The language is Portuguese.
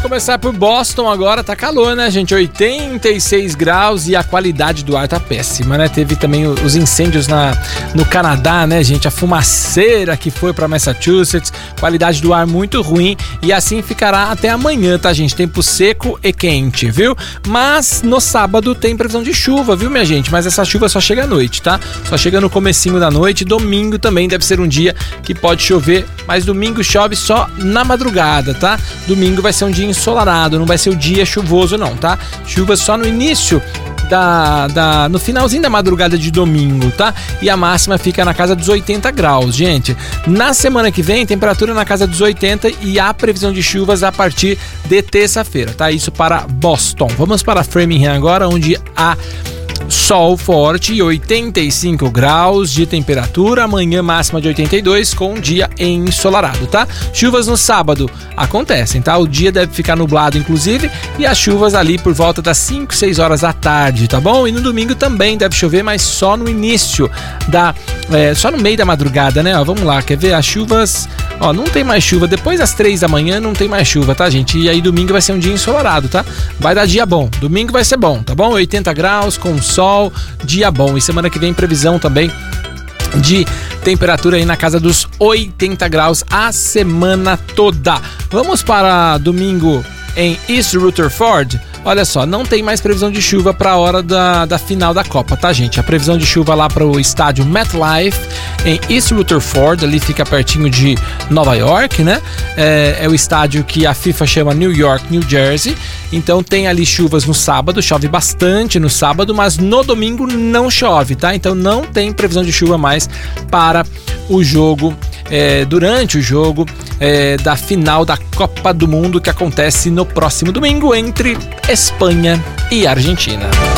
começar por Boston agora, tá calor, né, gente? 86 graus e a qualidade do ar tá péssima, né? Teve também os incêndios no Canadá, né, gente? A fumaceira que foi pra Massachusetts, qualidade do ar muito ruim e assim ficará até amanhã, tá, gente? Tempo seco e quente, viu? Mas no sábado tem previsão de chuva, viu, minha gente? Mas essa chuva só chega à noite, tá? Só chega no comecinho da noite. Domingo também deve ser um dia que pode chover, mas domingo chove só na madrugada, tá? Domingo vai ser um dia ensolarado, não vai ser o dia chuvoso não, tá? Chuva só no início no finalzinho da madrugada de domingo, tá? E a máxima fica na casa dos 80 graus, gente. Na semana que vem, temperatura na casa dos 80 e há previsão de chuvas a partir de terça-feira, tá? Isso para Boston. Vamos para Framingham agora, onde há sol forte e 85 graus de temperatura, amanhã máxima de 82 com um dia ensolarado, tá? Chuvas no sábado acontecem, tá? O dia deve ficar nublado inclusive e as chuvas ali por volta das 5, 6 horas da tarde, tá bom? E no domingo também deve chover, mas só no início só no meio da madrugada, né? Ó, vamos lá, quer ver? As chuvas, ó, não tem mais chuva, depois das 3 da manhã não tem mais chuva, tá, gente? E aí domingo vai ser um dia ensolarado, tá? Vai dar dia bom, domingo vai ser bom, tá bom? 80 graus com sol, dia bom. E semana que vem previsão também de temperatura aí na casa dos 80 graus a semana toda. Vamos para domingo em East Rutherford. Olha só, não tem mais previsão de chuva para a hora da final da Copa, tá, gente? A previsão de chuva lá para o estádio MetLife em East Rutherford, ali fica pertinho de Nova York, né? É o estádio que a FIFA chama New York, New Jersey. Então tem ali chuvas no sábado, chove bastante no sábado, mas no domingo não chove, tá? Então não tem previsão de chuva mais para o jogo, durante o jogo da final da Copa do Mundo que acontece no próximo domingo entre Espanha e Argentina.